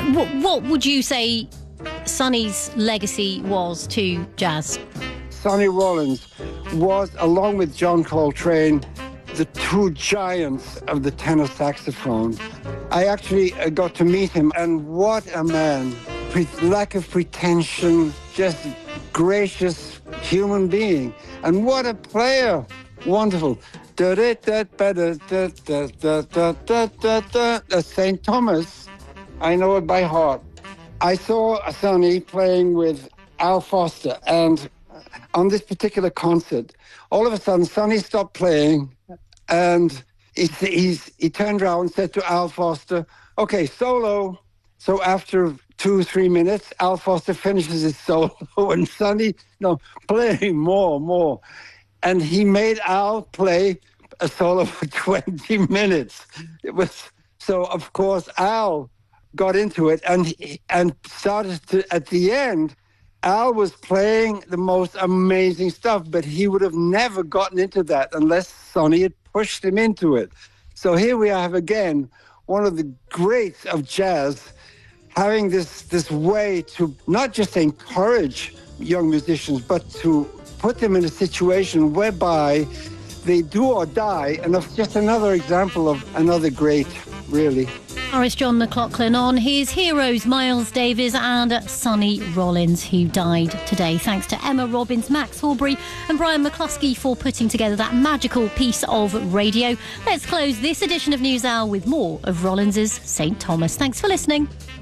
What would you say Sonny's legacy was to jazz? Sonny Rollins was, along with John Coltrane, the two giants of the tenor saxophone. I actually got to meet him, and what a man. Lack of pretension, just gracious human being. And what a player. Wonderful. St. Thomas, I know it by heart. I saw Sonny playing with Al Foster, and on this particular concert, all of a sudden, Sonny stopped playing, and he turned around and said to Al Foster, "Okay, solo." So after 2-3 minutes, Al Foster finishes his solo, and Sonny, playing more. And he made Al play a solo for 20 minutes. It was, so of course, Al got into it and started to, at the end, Al was playing the most amazing stuff, but he would have never gotten into that unless Sonny had pushed him into it. So here we have again, one of the greats of jazz, having this way to not just encourage young musicians, but to put them in a situation whereby they do or die. And that's just another example of another great, really. Morris John McLaughlin on his heroes, Miles Davis and Sonny Rollins, who died today. Thanks to Emma Robbins, Max Horbury and Brian McCluskey for putting together that magical piece of radio. Let's close this edition of NewsHour with more of Rollins's St. Thomas. Thanks for listening.